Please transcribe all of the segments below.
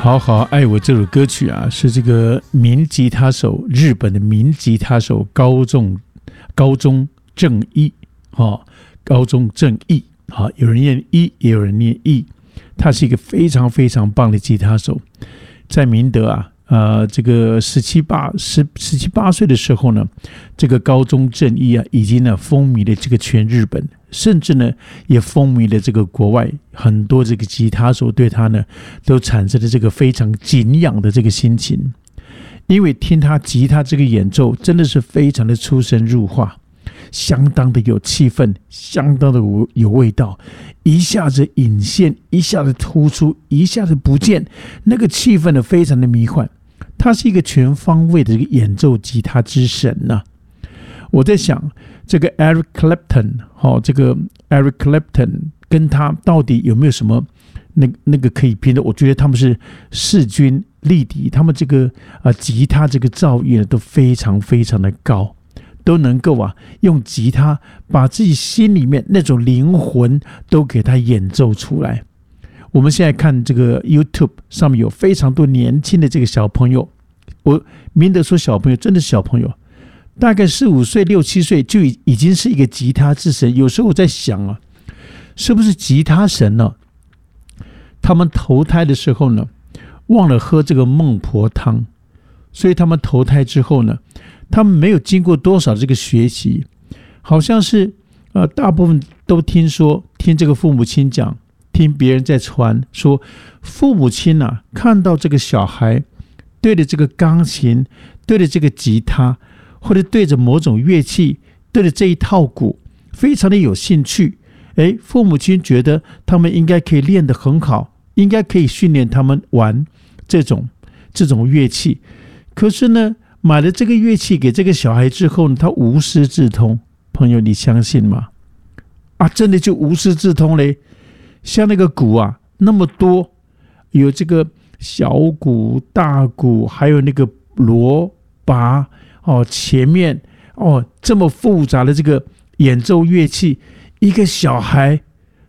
好好爱我这首歌曲啊，是这个日本的民吉他手高中正义，高中正义，有人念一，也有人念义。他是一个非常非常棒的吉他手，在明德这个17、18岁的时候呢，这个高中正义已经风靡了这个全日本，甚至呢也风靡了这个国外，很多这个吉他手对他呢都产生了这个非常敬仰的这个心情，因为听他吉他这个演奏真的是非常的出神入化，相当的有气氛，相当的有味道，一下子隐现，一下子突出，一下子不见，那个气氛呢非常的迷幻。他是一个全方位的这个演奏吉他之神啊。我在想，这个 Eric Clapton 跟他到底有没有什么那个可以拼的？我觉得他们是势均力敌，他们这个吉他这个造诣呢都非常非常的高，都能够用吉他把自己心里面那种灵魂都给他演奏出来。我们现在看这个 YouTube 上面有非常多年轻的这个小朋友，我明德说小朋友真的是小朋友，大概4、5岁、6、7岁就已经是一个吉他之神。有时候我在想是不是吉他神呢？他们投胎的时候呢，忘了喝这个孟婆汤，所以他们投胎之后呢，他们没有经过多少这个学习，好像是大部分都听这个父母亲讲，听别人在传说，父母亲看到这个小孩对着这个钢琴，对着这个吉他，或者对着某种乐器，对着这一套鼓非常的有兴趣，父母亲觉得他们应该可以练得很好，应该可以训练他们玩这种乐器。可是呢，买了这个乐器给这个小孩之后呢，他无师自通。朋友，你相信吗？真的就无师自通嘞。像那个鼓那么多，有这个小鼓、大鼓，还有那个锣拔前面这么复杂的这个演奏乐器，一个小孩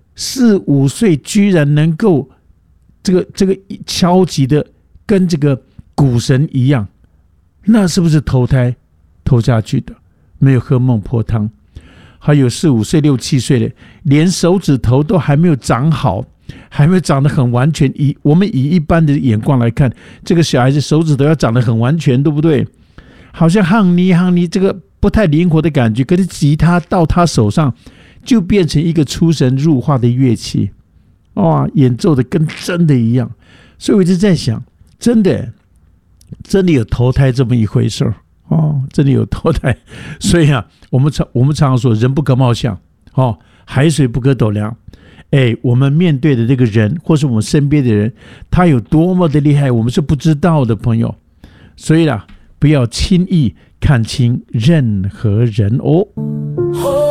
4、5岁居然能够这个敲击的跟这个鼓神一样，那是不是投下去的？没有喝孟婆汤。还有4、5岁、6、7岁的，连手指头都还没有长好，还没有长得很完全。我们以一般的眼光来看，这个小孩子手指头要长得很完全，对不对？好像夯泥这个不太灵活的感觉，可是吉他到他手上就变成一个出神入化的乐器，演奏的跟真的一样。所以我一直在想，真的有投胎这么一回事真的有投胎。所以我们常常说人不可貌相，海水不可斗量。我们面对的这个人，或是我们身边的人，他有多么的厉害，我们是不知道的，朋友。所以不要轻易看清任何人